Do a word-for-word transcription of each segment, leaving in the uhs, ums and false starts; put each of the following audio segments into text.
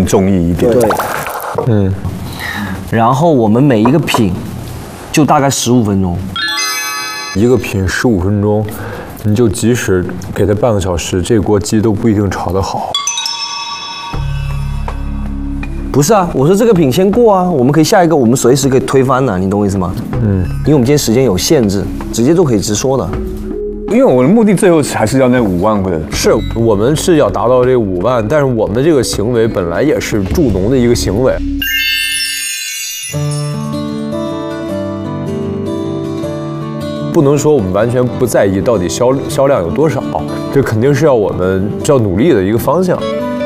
更中意一点。 对，嗯。然后我们每一个品就大概十五分钟， 一个品十五分钟，你就即使给它半个小时，这锅鸡都不一定炒得好。 不是啊，我说这个品先过啊，我们可以下一个，我们随时可以推翻的，你懂我意思吗？嗯，因为我们今天时间有限制，直接就可以直说的。 因为我的目的最后还是要那五万个。 是我们是要达到这五万，但是我们这个行为本来也是助农的一个行为。不能说我们完全不在意到底销销量有多少，这肯定是要我们要努力的一个方向。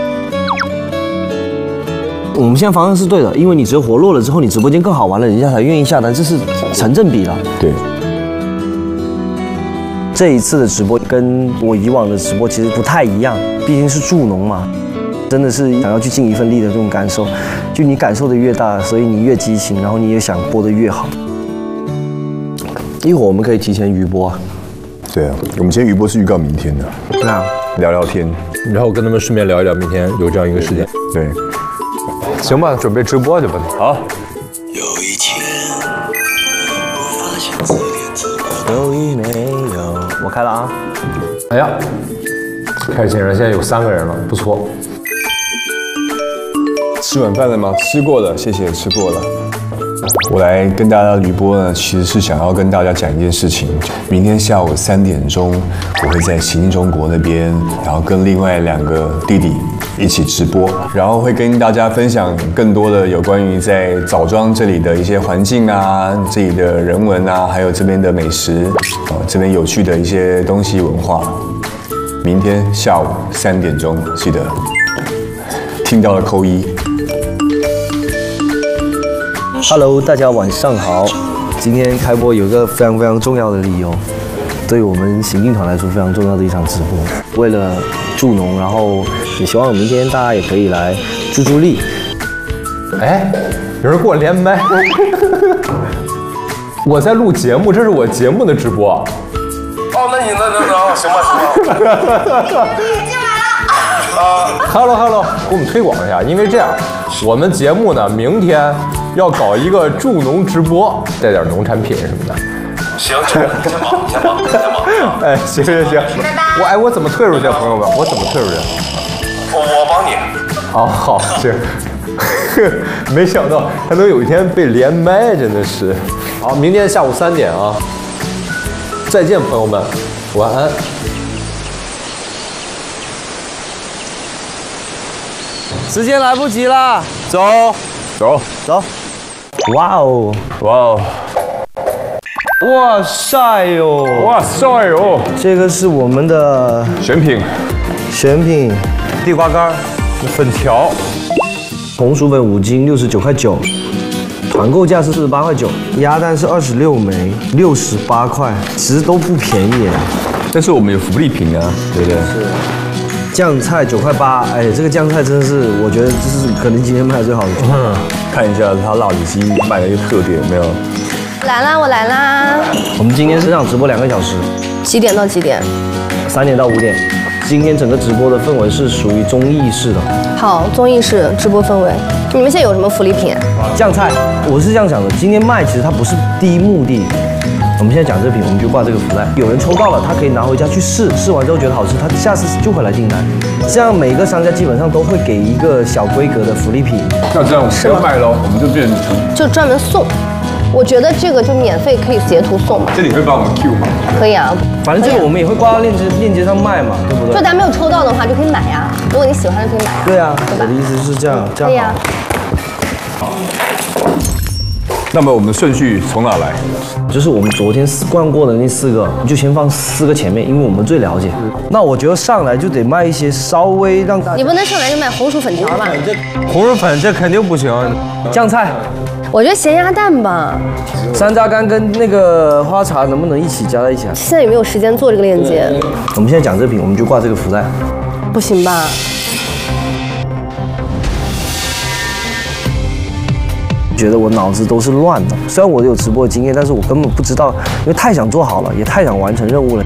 我们现在方向是对的，因为你只有活络了之后，你直播间更好玩了，人家才愿意下单，这是成正比了。 对。 这一次的直播跟我以往的直播其实不太一样，毕竟是助农嘛，真的是想要去尽一份力的这种感受。就你感受的越大，所以你越激情，然后你也想播得越好。一会儿我们可以提前预播啊。 对啊，我们今天预播是预告明天的。 对啊， 聊聊天， 然后跟他们顺便聊一聊明天有这样一个时间。 对， 行吧，准备直播去吧。 好。 有一天，我发现自恋自卑有与没有？我开了啊。 哎呀，开始紧张，现在有三个人了，不错。 吃晚饭了吗？吃过了，谢谢，吃过了。我来跟大家旅播呢，其实是想要跟大家讲一件事情。明天下午三点钟，我会在新中国那边，然后跟另外两个弟弟一起直播，然后会跟大家分享更多的有关于在枣庄这里的一些环境啊，这里的人文啊，还有这边的美食，呃，这边有趣的一些东西文化。明天下午三点钟，记得听到了扣一。 Hello， 大家晚上好。今天开播有一个非常非常重要的理由，对于我们行进团来说非常重要的一场直播。为了助农，然后也希望明天大家也可以来助助力。 哎，有人给我连麦，我在录节目，这是我节目的直播。 哦，那你那那那行吧行吧。进来了。 啊 ，Hello Hello， 给我们推广一下，因为这样，我们节目呢明天要搞一个助农直播，带点农产品什么的。 行，先忙先忙先忙。 哎，行行行，我哎我怎么退出去，朋友们？我怎么退出去？ 我我帮你。 哦，好，行。没想到还能有一天被连麦，真的是。好，明天下午三点啊，再见，朋友们，晚安。 时间来不及了， 走走走。哇哦， 哇哦， 哇塞哟， 哇塞哟！ 这个是我们的选品， 选品，地瓜干、 粉条， 红薯粉五斤，六十九块九，团购价是四十八块九，鸭蛋是二十六枚，六十八块，其实都不便宜耶。 但是我们有福利品啊，对不对？ 是。酱菜九块八，哎，这个酱菜真的是，我觉得这是可能今天卖最好的。 嗯，看一下它辣子鸡卖的一个特点有没有？ 来啦，我来啦！ 我们今天这场直播两个小时， 几点到几点？ 三点到五点。今天整个直播的氛围是属于综艺式的。 好，综艺式直播氛围。你们现在有什么福利品？ 酱菜，我是这样想的，今天卖其实它不是第一目的。我们现在讲这瓶，我们就挂这个福袋。有人抽到了，他可以拿回家去试，试完之后觉得好吃，他下次就会来订单。这样每个商家基本上都会给一个小规格的福利品。 那这样不要卖喽，我们就变成就专门送。我觉得这个就免费可以截图送嘛。 这里会帮我们 Q 吗？ 可以啊， 反正这个我们也会挂到链接链接上卖嘛，对不对？ 就咱没有抽到的话就可以买呀，如果你喜欢就可以买呀。 对啊，我的意思是这样，这样可以啊。 好。那么我们的顺序从哪来？ 就是我们昨天逛过的那四个，你就先放四个前面，因为我们最了解。那我觉得上来就得卖一些稍微让大家。 你不能上来就卖红薯粉条吧？ 红薯粉这肯定不行。 酱菜， 我觉得咸鸭蛋吧。 山楂干跟那个花茶能不能一起加在一起啊？ 现在有没有时间做这个链接？ 我们现在讲这瓶，我们就挂这个福袋。 不行吧？ 觉得我脑子都是乱的，虽然我有直播的经验，但是我根本不知道，因为太想做好了，也太想完成任务了。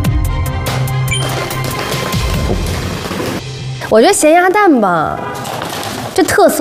我觉得咸鸭蛋吧，这特色。